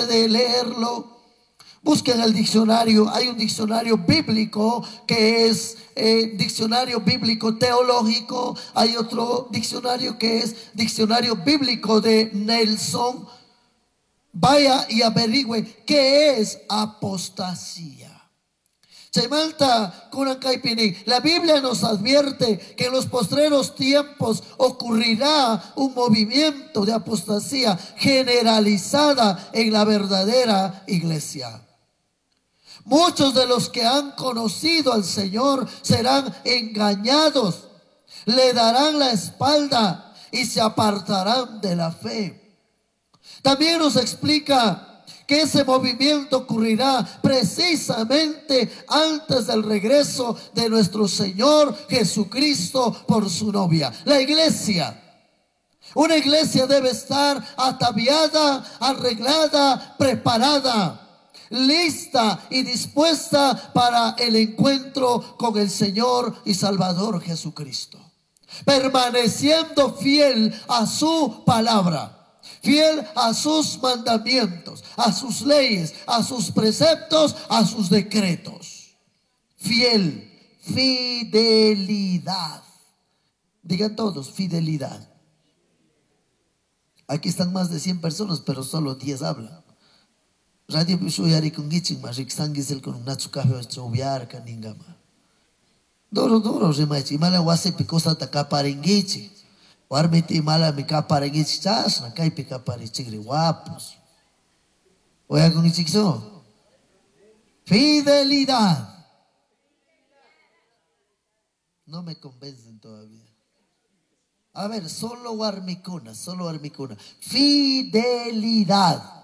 puede leerlo. Busquen el diccionario. Hay un diccionario bíblico que es diccionario bíblico teológico. Hay otro diccionario que es diccionario bíblico de Nelson. Vaya y averigüe qué es apostasía. La Biblia nos advierte que en los postreros tiempos ocurrirá un movimiento de apostasía generalizada en la verdadera iglesia. Muchos de los que han conocido al Señor serán engañados, le darán la espalda y se apartarán de la fe. También nos explica que ese movimiento ocurrirá precisamente antes del regreso de nuestro Señor Jesucristo por su novia, la iglesia. Una iglesia debe estar ataviada, arreglada, preparada, lista y dispuesta para el encuentro con el Señor y Salvador Jesucristo, permaneciendo fiel a su palabra, fiel a sus mandamientos, a sus leyes, a sus preceptos, a sus decretos. Fiel, fidelidad. Digan todos, fidelidad. Aquí están más de 100 personas, pero solo 10 hablan. Radio Pisuyari con Gichin, Marixan Gisel con Natsu Café, Choviar, Caningama. Doro, Remachi, Mala Wase Picosa Tacaparengichi. Warmiti mala mi kaparengichi chas, na kai pi kaparichigri guapos. Oiga con ichixo. Fidelidad. No me convencen todavía. A ver, solo warmicuna. Fidelidad.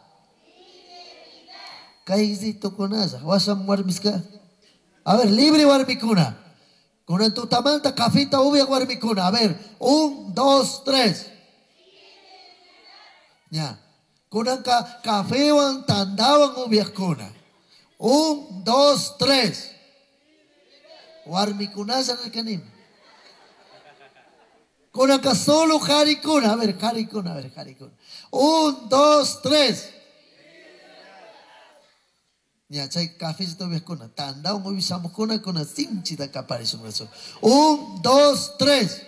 Kaizito con asa. Wasam warmiska. A ver, libre warmicuna. Con el tutamanta cafita ubia guarmicuna. A ver, 1, 2, 3. Ya. Con café wan tandawan ubia cuna. 1, 2, 3. Guarmicuna san el canim. Con acá solo jaricuna. A ver, jaricuna. 1, 2, 3. Ya, chay café se todavía con una tanda, un movisamos con una cinchita que aparece un brazo. 1, 2, 3.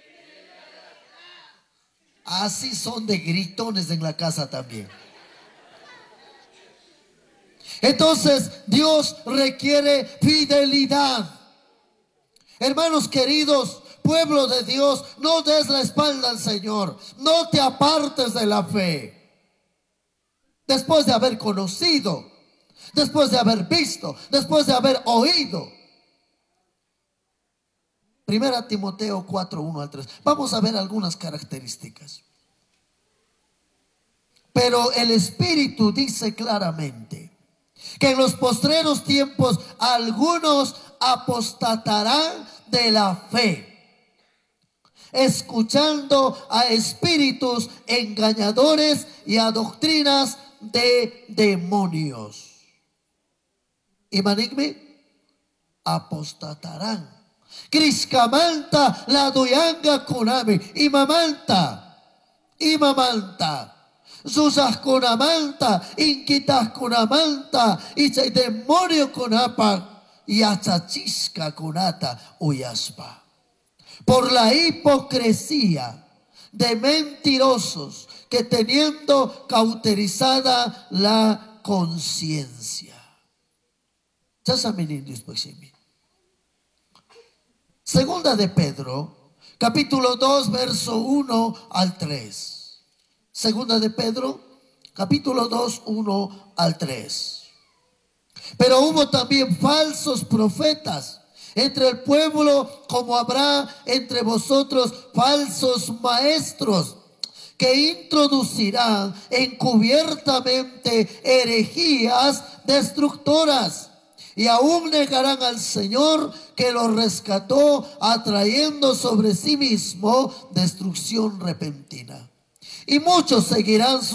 Así son de gritones en la casa también. Entonces, Dios requiere fidelidad. Hermanos queridos, pueblo de Dios, no des la espalda al Señor. No te apartes de la fe. Después de haber conocido, después de haber visto, después de haber oído. Primera Timoteo 4, 1 al 3. Vamos a ver algunas características. Pero el Espíritu dice claramente que en los postreros tiempos algunos apostatarán de la fe, escuchando a espíritus engañadores y a doctrinas de demonios. Y manigme apostatarán. Kriskamanta la doyanga kunami. Imamanta. Susas kunamanta. Inquitas kunamanta. Y chay demonio kunapa. Y achachisca kunata uyaspa. Por la hipocresía de mentirosos que teniendo cauterizada la conciencia. Segunda de Pedro, capítulo 2, verso 1 al 3. Segunda de Pedro, capítulo 2, 1 al 3. Pero hubo también falsos profetas entre el pueblo, como habrá entre vosotros falsos maestros, que introducirán encubiertamente herejías destructoras, y aún negarán al Señor que los rescató, atrayendo sobre sí mismo destrucción repentina. Y muchos seguirán